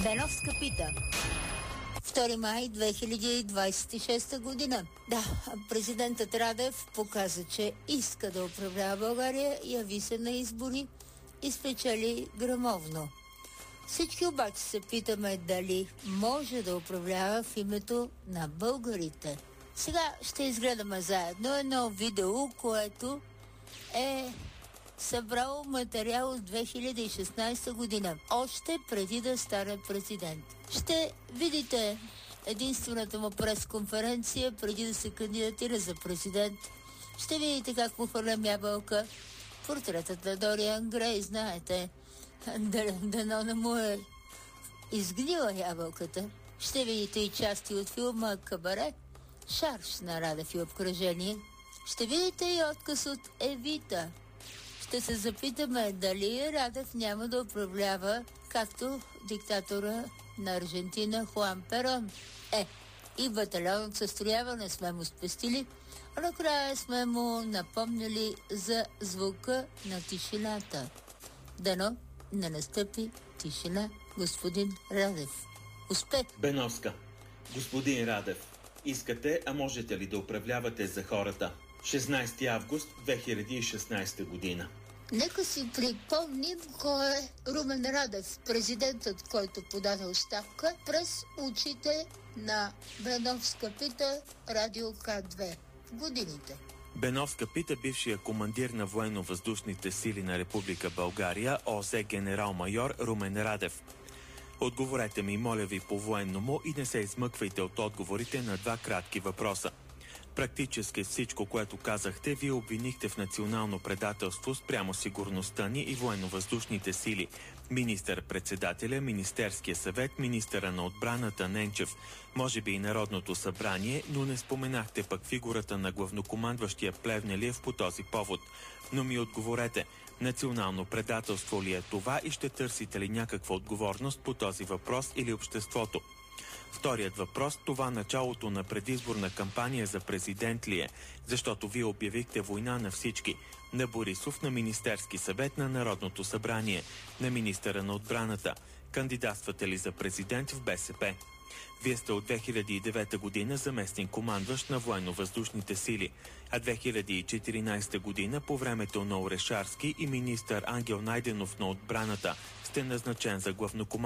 Беновска пита. 2 май 2026 година. Да, президентът Радев показа, че иска да управлява България, яви се на избори и спечели грамовно. Всички обаче се питаме дали може да управлява в името на българите. Сега ще изгледаме заедно едно видео, което е събрал материал от 2016 година, още преди да стане президент. Ще видите единствената му пресконференция преди да се кандидатира за президент. Ще видите как му хвърлям ябълка. Портретът на Дориан Грей, знаете, дано не му е изгнила ябълката. Ще видите и части от филма Кабаре, Шарж на Радев и обкръжение. Ще видите и отказ от Евита. Ще се запитаме дали Радев няма да управлява както диктатора на Аржентина Хуан Перон. И батальон от състрояване сме му спестили, а накрая сме му напомнили за звука на тишината. Дано не настъпи тишина, господин Радев. Успех! Беновска. Господин Радев, искате, а можете ли да управлявате за хората? 16 август 2016 година. Нека си припомним кой е Румен Радев, президентът, който подаде оставка през очите на Беновска пита, Радио К2. Годините. Беновска пита бившия командир на военно-въздушните сили на Република България, ОС генерал-майор Румен Радев. Отговорете ми, моля ви, по военному и не се измъквайте от отговорите на два кратки въпроса. Практически всичко, което казахте, вие обвинихте в национално предателство спрямо сигурността ни и военно-въздушните сили. Министър-председателя, Министерския съвет, министъра на отбраната Ненчев, може би и Народното събрание, но не споменахте пък фигурата на главнокомандващия Плевнелиев по този повод. Но ми отговорете, национално предателство ли е това и ще търсите ли някаква отговорност по този въпрос или обществото? Вторият въпрос, това началото на предизборна кампания за президент ли е? Защото вие обявихте война на всички. На Борисов, на Министерски съвет, на Народното събрание, на министъра на отбраната. Кандидатствате ли за президент в БСП? Вие сте от 2009 година заместник-командващ на военно-въздушните сили, а 2014 година по времето на Орешарски и министър Ангел Найденов на отбраната сте назначен за главнокомандващ